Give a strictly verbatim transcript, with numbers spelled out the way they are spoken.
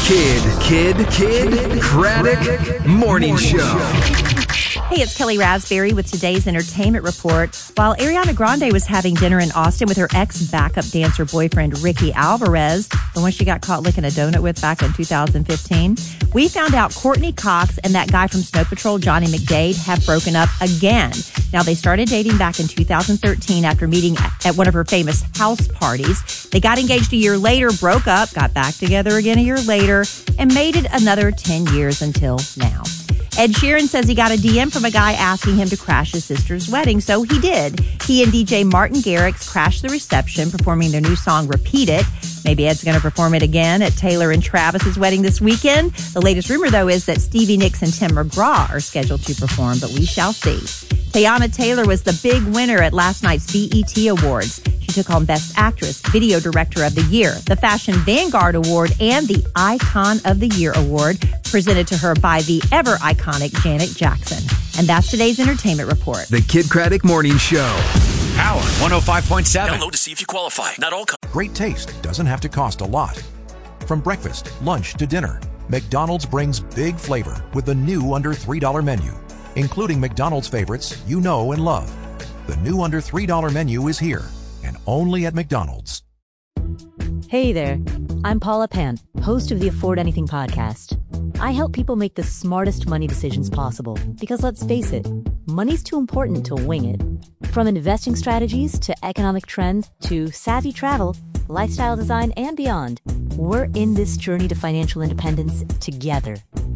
Kid, Kid, Kid, Craddock Morning Show. Hey, it's Kelly Raspberry with today's entertainment report. While Ariana Grande was having dinner in Austin with her ex-backup dancer boyfriend, Ricky Alvarez, the one she got caught licking a donut with back in two thousand fifteen, we found out Courtney Cox and that guy from Snow Patrol, Johnny McDade, have broken up again. Now, they started dating back in two thousand thirteen after meeting at one of her famous house parties. They got engaged a year later, broke up, got back together again a year later, and made it another ten years until now. Ed Sheeran says he got a D M from a guy asking him to crash his sister's wedding, so he did. He and D J Martin Garrix crashed the reception, performing their new song, Repeat It. Maybe Ed's going to perform it again at Taylor and Travis's wedding this weekend. The latest rumor, though, is that Stevie Nicks and Tim McGraw are scheduled to perform, but we shall see. Teyana Taylor was the big winner at last night's B E T Awards. She took home Best Actress, Video Director of the Year, the Fashion Vanguard Award, and the Icon of the Year Award, presented to her by the ever-iconic Janet Jackson. And that's today's entertainment report. The Kid Craddock Morning Show. Power one oh five point seven. Download to see if you qualify. Not all. Co- Great taste doesn't have to cost a lot. From breakfast, lunch to dinner, McDonald's brings big flavor with the new under three dollar menu, including McDonald's favorites you know and love. The new under three dollar menu is here, and only at McDonald's. Hey there, I'm Paula Pan, host of the Afford Anything podcast. I help people make the smartest money decisions possible because, let's face it, money's too important to wing it. From investing strategies to economic trends to savvy travel, lifestyle design, and beyond, we're in this journey to financial independence together.